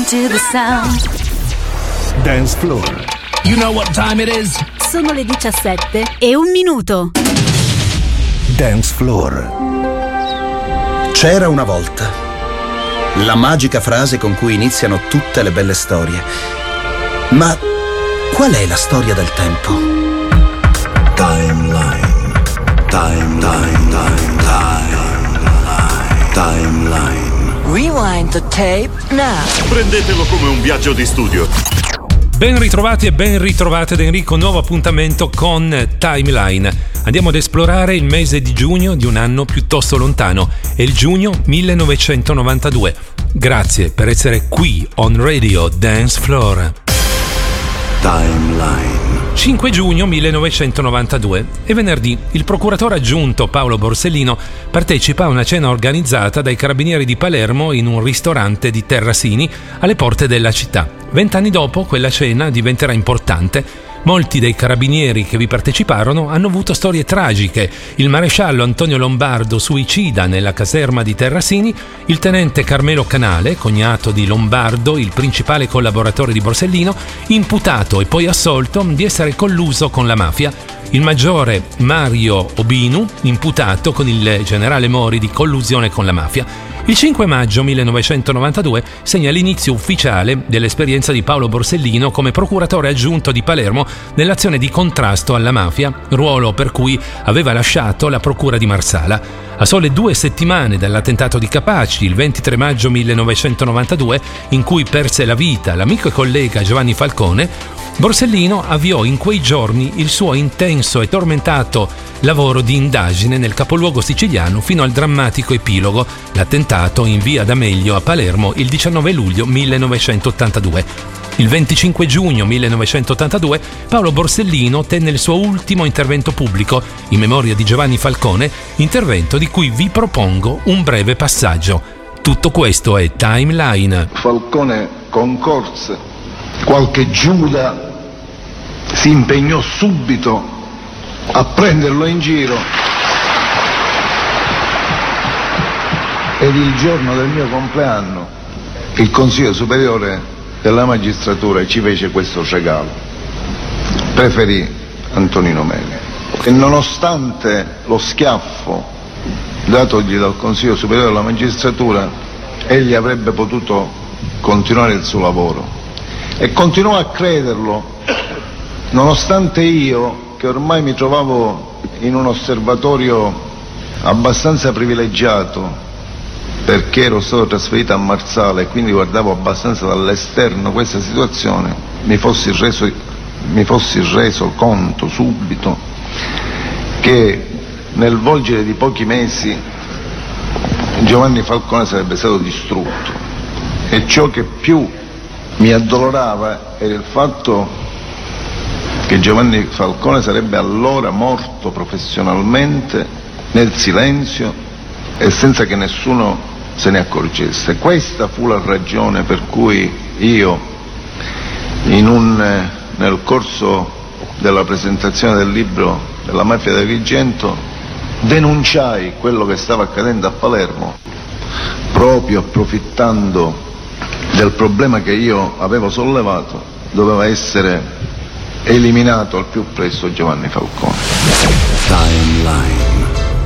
to the sound. Dance Floor. You know what time it is? Sono le 17:01. Dance Floor. C'era una volta. La magica frase con cui iniziano tutte le belle storie. Ma qual è la storia del tempo? Timeline. Rewind the tape now. Prendetelo come un viaggio di studio. Ben ritrovati e ben ritrovate da Enrico, nuovo appuntamento con Timeline. Andiamo ad esplorare il mese di giugno di un anno piuttosto lontano, è il giugno 1992. Grazie per essere qui on Radio Dance Floor. Timeline. 5 giugno 1992 è venerdì. Il procuratore aggiunto Paolo Borsellino partecipa a una cena organizzata dai carabinieri di Palermo in un ristorante di Terrasini alle porte della città. 20 anni dopo quella cena diventerà importante. Molti dei carabinieri che vi parteciparono hanno avuto storie tragiche. Il maresciallo Antonio Lombardo suicida nella caserma di Terrasini, il tenente Carmelo Canale, cognato di Lombardo, il principale collaboratore di Borsellino, imputato e poi assolto di essere colluso con la mafia, il maggiore Mario Obinu, imputato con il generale Mori di collusione con la mafia. Il 5 maggio 1992 segna l'inizio ufficiale dell'esperienza di Paolo Borsellino come procuratore aggiunto di Palermo nell'azione di contrasto alla mafia, ruolo per cui aveva lasciato la procura di Marsala. A sole 2 settimane dall'attentato di Capaci, il 23 maggio 1992, in cui perse la vita l'amico e collega Giovanni Falcone, Borsellino avviò in quei giorni il suo intenso e tormentato lavoro di indagine nel capoluogo siciliano fino al drammatico epilogo, l'attentato in via D'Amelio a Palermo il 19 luglio 1982. Il 25 giugno 1982 Paolo Borsellino tenne il suo ultimo intervento pubblico in memoria di Giovanni Falcone, intervento di cui vi propongo un breve passaggio. Tutto questo è Timeline. Falcone concorse, qualche Giuda si impegnò subito a prenderlo in giro ed il giorno del mio compleanno il Consiglio Superiore della Magistratura ci fece questo regalo. Preferì Antonino Meli e nonostante lo schiaffo datogli dal Consiglio Superiore della Magistratura egli avrebbe potuto continuare il suo lavoro e continuò a crederlo nonostante io, che ormai mi trovavo in un osservatorio abbastanza privilegiato perché ero stato trasferito a Marsala e quindi guardavo abbastanza dall'esterno questa situazione, mi fossi reso conto subito che nel volgere di pochi mesi Giovanni Falcone sarebbe stato distrutto e ciò che più mi addolorava era il fatto che Giovanni Falcone sarebbe allora morto professionalmente nel silenzio e senza che nessuno se ne accorgesse. Questa fu la ragione per cui io nel corso della presentazione del libro della mafia di Agrigento denunciai quello che stava accadendo a Palermo proprio approfittando del problema che io avevo sollevato. Doveva essere eliminato al più presto Giovanni Falcone. Timeline.